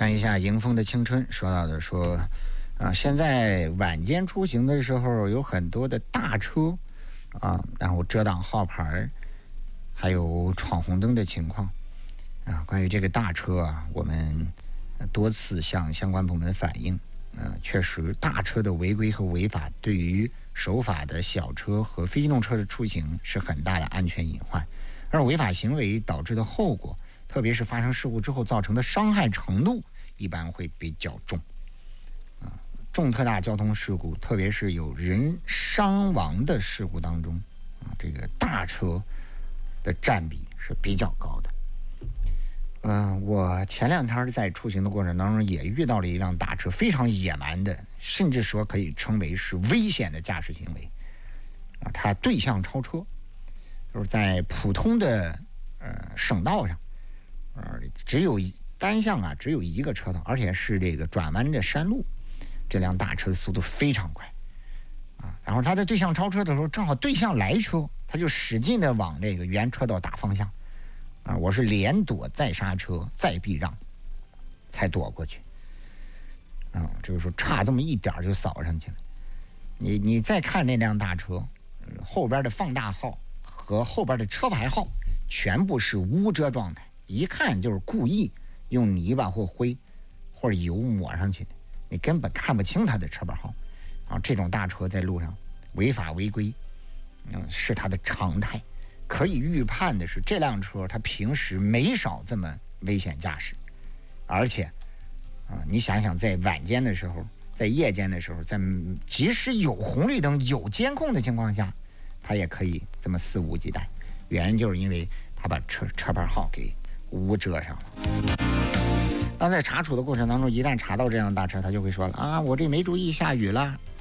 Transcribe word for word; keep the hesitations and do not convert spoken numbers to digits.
看一下迎风的青春说到的说，啊，现在晚间出行的时候有很多的大车啊，然后遮挡号牌，还有闯红灯的情况啊。关于这个大车啊，我们多次向相关部门反映，呃，确实大车的违规和违法对于守法的小车和非机动车的出行是很大的安全隐患，而违法行为导致的后果，特别是发生事故之后造成的伤害程度，一般会比较重。啊，重特大交通事故，特别是有人伤亡的事故当中，啊，这个大车的占比是比较高的。嗯、呃，我前两天在出行的过程当中也遇到了一辆大车，非常野蛮的，甚至说可以称为是危险的驾驶行为。啊，它对向超车，就是在普通的呃省道上，呃，只有单向啊，只有一个车道，而且是这个转弯的山路。这辆大车的速度非常快，啊，然后它在对向超车的时候，正好对向来车，它就使劲的往这个原车道打方向。啊，我是连躲再刹车再避让，才躲过去。啊，就是说差这么一点就扫上去了。你你再看那辆大车，后边的放大号和后边的车牌号全部是无遮状态，一看就是故意用泥巴或灰或者油抹上去的，你根本看不清它的车牌号。啊，这种大车在路上违法违规，嗯，是它的常态。可以预判的是，这辆车它平时没少这么危险驾驶，而且，啊，你想想，在晚间的时候，在夜间的时候，在即使有红绿灯、有监控的情况下，它也可以这么肆无忌惮。原因就是因为它把车车牌号给无遮上了。当在查处的过程当中，一旦查到这辆大车，他就会说了啊，我这没注意下雨了。